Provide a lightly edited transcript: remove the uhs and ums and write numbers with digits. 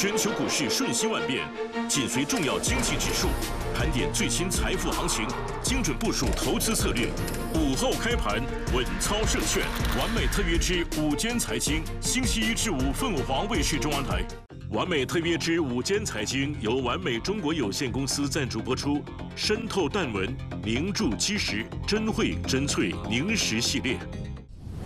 全球股市瞬息万变，紧随重要经济指数，盘点最新财富行情，精准部署投资策略。午后开盘，稳操胜券。完美特约之午间财经，星期一至五凤凰卫视中央台。完美特约之午间财经由完美中国有限公司赞助播出，深透淡纹，凝铸基石，真慧真萃凝实系列。